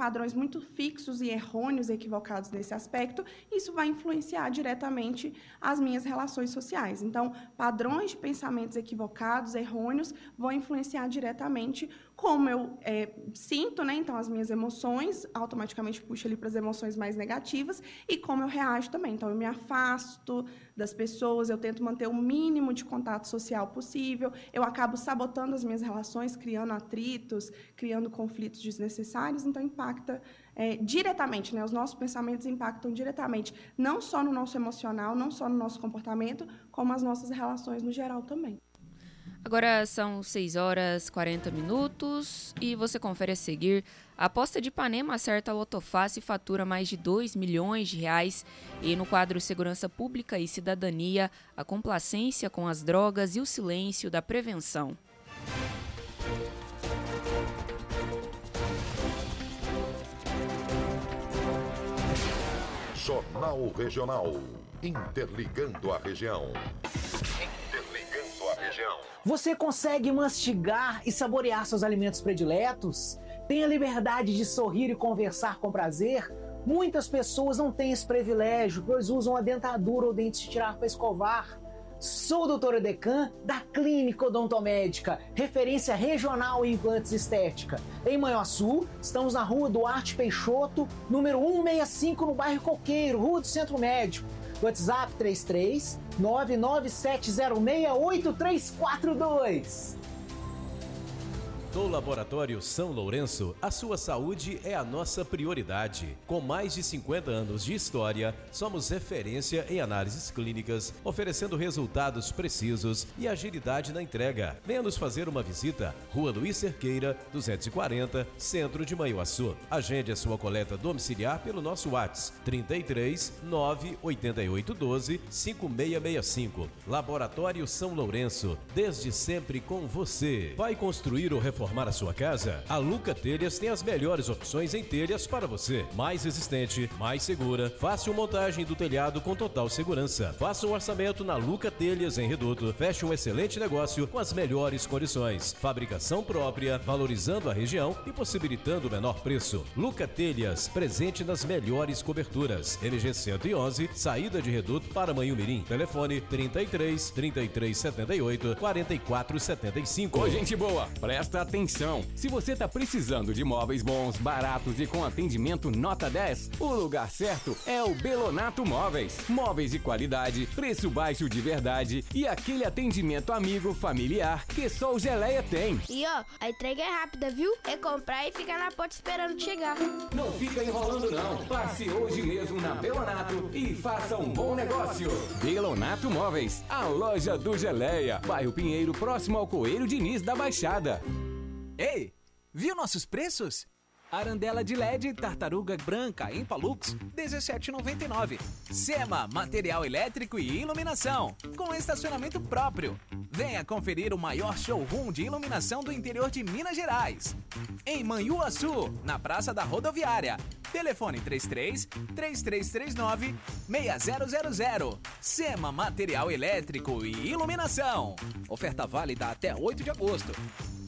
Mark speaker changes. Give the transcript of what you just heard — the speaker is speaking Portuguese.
Speaker 1: padrões muito fixos e errôneos, equivocados nesse aspecto, isso vai influenciar diretamente as minhas relações sociais. Então, padrões de pensamentos equivocados, errôneos, vão influenciar diretamente como eu sinto, né? Então, as minhas emoções, automaticamente puxo ali para as emoções mais negativas, e como eu reajo também. Então, eu me afasto das pessoas, eu tento manter o mínimo de contato social possível, eu acabo sabotando as minhas relações, criando atritos, criando conflitos desnecessários, então impacta diretamente, né? Os nossos pensamentos impactam diretamente, não só no nosso emocional, não só no nosso comportamento, como as nossas relações no geral também.
Speaker 2: Agora são 6h40 e você confere a seguir. A aposta de Ipanema acerta a Lotofácil e fatura mais de R$2 milhões. E no quadro Segurança Pública e Cidadania, a complacência com as drogas e o silêncio da prevenção.
Speaker 3: Jornal Regional. Interligando a região.
Speaker 4: Você consegue mastigar e saborear seus alimentos prediletos? Tem a liberdade de sorrir e conversar com prazer? Muitas pessoas não têm esse privilégio, pois usam a dentadura ou dentes de tirar para escovar. Sou o Dr. Edecan, da Clínica Odontomédica, referência regional em implantes estética. Em Manhuaçu, estamos na Rua Duarte Peixoto, número 165, no bairro Coqueiro, Rua do Centro Médico. WhatsApp 33 997068342.
Speaker 5: No Laboratório São Lourenço, a sua saúde é a nossa prioridade. Com mais de 50 anos de história, somos referência em análises clínicas, oferecendo resultados precisos e agilidade na entrega. Venha nos fazer uma visita. Rua Luiz Cerqueira, 240, Centro de Manhuaçu. Agende a sua coleta domiciliar pelo nosso WhatsApp 33 98812 5665. Laboratório São Lourenço, desde sempre com você. Vai construir ou reformar a sua casa? A Luca Telhas tem as melhores opções em telhas para você. Mais resistente, mais segura, fácil montagem do telhado com total segurança. Faça um orçamento na Luca Telhas em Reduto. Feche um excelente negócio com as melhores condições. Fabricação própria, valorizando a região e possibilitando o menor preço. Luca Telhas, presente nas melhores coberturas. MG 111, saída de Reduto para Manhumirim. Telefone 33 3378 4475.
Speaker 6: Ô, gente boa, presta atenção. Se você tá precisando de móveis bons, baratos e com atendimento nota 10, o lugar certo é o Belonato Móveis. Móveis de qualidade, preço baixo de verdade e aquele atendimento amigo, familiar que só o Geleia tem.
Speaker 7: E ó, a entrega é rápida, viu? É comprar e ficar na porta esperando chegar.
Speaker 6: Não fica enrolando não. Passe hoje mesmo na Belonato e faça um bom negócio. Belonato Móveis, a loja do Geleia. Bairro Pinheiro, próximo ao Coelho Diniz da Baixada.
Speaker 8: Ei, viu nossos preços? Arandela de LED Tartaruga Branca em Palux, R$ 17,99. Sema, material elétrico e iluminação, com estacionamento próprio. Venha conferir o maior showroom de iluminação do interior de Minas Gerais. Em Manhuaçu, na Praça da Rodoviária. Telefone 33 3339 6000. Sema, material elétrico e iluminação. Oferta válida até 8 de agosto.